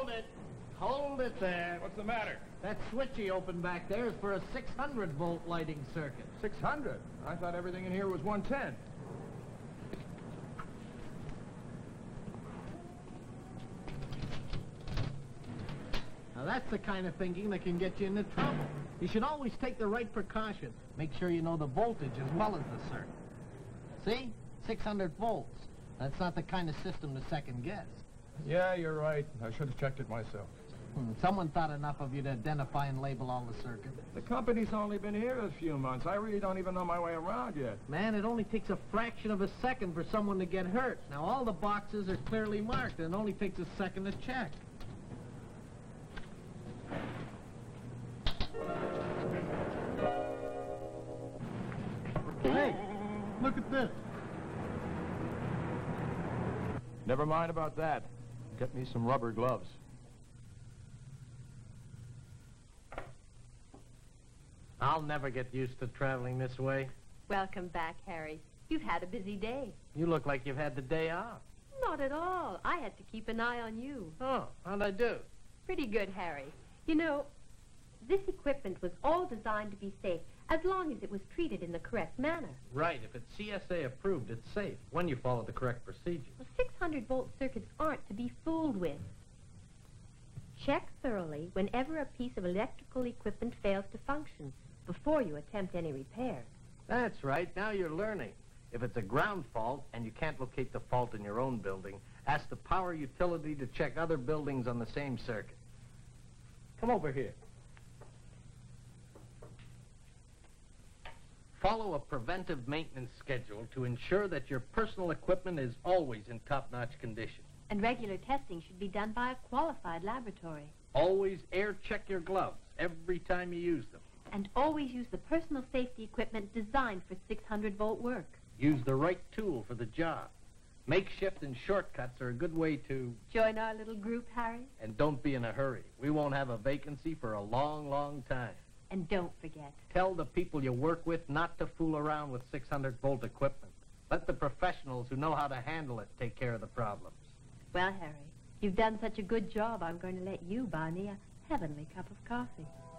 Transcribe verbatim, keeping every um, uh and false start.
Hold it. Hold it there. What's the matter? That switch you opened back there is for a six hundred volt lighting circuit. six hundred? I thought everything in here was one ten. Now that's the kind of thinking that can get you into trouble. You should always take the right precautions. Make sure you know the voltage as well as the circuit. See? six hundred volts. That's not the kind of system to second guess. Yeah, you're right. I should have checked it myself. Hmm, someone thought enough of you to identify and label all the circuits. The company's only been here a few months. I really don't even know my way around yet. Man, it only takes a fraction of a second for someone to get hurt. Now, all the boxes are clearly marked, and it only takes a second to check. Hey, look at this. Never mind about that. Get me some rubber gloves. I'll never get used to traveling this way. Welcome back, Harry. You've had a busy day. You look like you've had the day off. Not at all. I had to keep an eye on you. Oh, how'd I do? Pretty good, Harry. You know, this equipment was all designed to be safe as long as it was treated in the correct manner. Right. If it's C S A approved, it's safe when you follow the correct procedure. Well, six hundred volt circuits aren't to be fooled with. Check thoroughly whenever a piece of electrical equipment fails to function before you attempt any repairs. That's right. Now you're learning. If it's a ground fault and you can't locate the fault in your own building, ask the power utility to check other buildings on the same circuit. Come over here. Follow a preventive maintenance schedule to ensure that your personal equipment is always in top-notch condition. And regular testing should be done by a qualified laboratory. Always air check your gloves every time you use them. And always use the personal safety equipment designed for six hundred volt work. Use the right tool for the job. Makeshift and shortcuts are a good way to... Join our little group, Harry. And don't be in a hurry. We won't have a vacancy for a long, long time. And don't forget. Tell the people you work with not to fool around with six hundred volt equipment. Let the professionals who know how to handle it take care of the problems. Well, Harry, you've done such a good job, I'm going to let you buy me a heavenly cup of coffee.